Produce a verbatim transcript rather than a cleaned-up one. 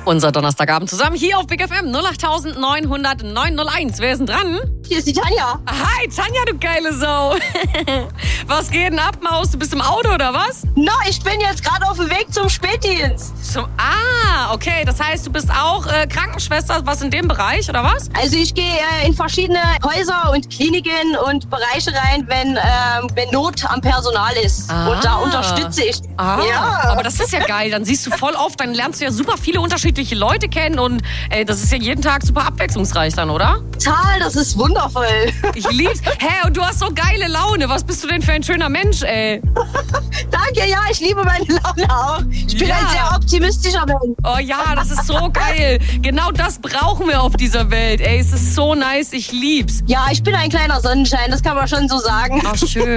Unser Donnerstagabend zusammen hier auf Big F M null acht neun null null neun null eins. Wer ist denn dran? Hier ist die Tanja. Hi, Tanja, du geile Sau. Was geht denn ab, Maus? Du bist im Auto oder was? No, ich bin jetzt gerade auf dem Weg zum Spätdienst. Zum Ah, okay. Das heißt, du bist auch äh, Krankenschwester, was in dem Bereich, oder was? Also ich gehe äh, in verschiedene Häuser und Kliniken und Bereiche rein, wenn, ähm, wenn Not am Personal ist. Ah. Und da unterstütze ich. Ah, Ja. aber das ist ja geil. Dann siehst du voll oft, dann lernst du ja super viele unterschiedliche Leute kennen und ey, das ist ja jeden Tag super abwechslungsreich dann, oder? Total, das ist wundervoll. Ich lieb's. Hä, und du hast so geile Laune. Was bist du denn für ein schöner Mensch, ey? Danke, ja, ich liebe meine Laune auch. Ich bin Ja. ein sehr optimistischer Mensch. Oh ja, das ist so geil. Genau das brauchen wir auf dieser Welt, ey. Es ist so nice. Ich lieb's. Ja, ich bin ein kleiner Sonnenschein, das kann man schon so sagen. Ach, schön.